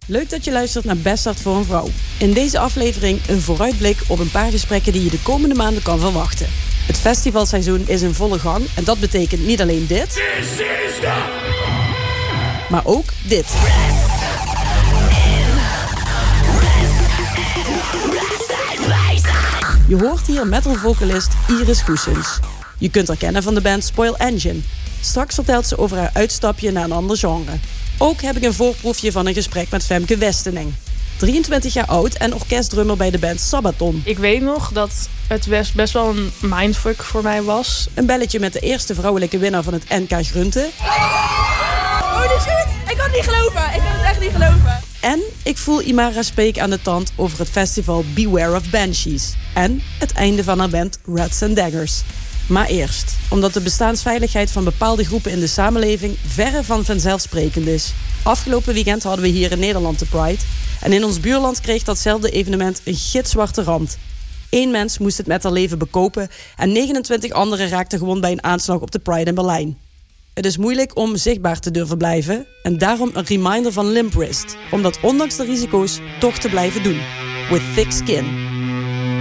Leuk dat je luistert naar Best Start voor een Vrouw. In deze aflevering een vooruitblik op een paar gesprekken die je de komende maanden kan verwachten. Het festivalseizoen is in volle gang en dat betekent niet alleen dit, maar ook dit. Je hoort hier metalvocalist Iris Goossens. Je kunt haar kennen van de band Spoil Engine. Straks vertelt ze over haar uitstapje naar een ander genre. Ook heb ik een voorproefje van een gesprek met Femke Westening. 23 jaar oud en orkestdrummer bij de band Sabaton. Ik weet nog dat het best wel een mindfuck voor mij was. Een belletje met de eerste vrouwelijke winnaar van het NK Grunten. Holy shit, ik kan het niet geloven. Ik kan het echt niet geloven. En ik voel Imara Speek aan de tand over het festival Beware of Banshees. En het einde van haar band Rats and Daggers. Maar eerst, omdat de bestaansveiligheid van bepaalde groepen in de samenleving verre van vanzelfsprekend is. Afgelopen weekend hadden we hier in Nederland de Pride. En in ons buurland kreeg datzelfde evenement een gitzwarte rand. 1 mens moest het met haar leven bekopen en 29 anderen raakten gewond bij een aanslag op de Pride in Berlijn. Het is moeilijk om zichtbaar te durven blijven en daarom een reminder van Limp Wrist. Om dat ondanks de risico's toch te blijven doen. With thick skin.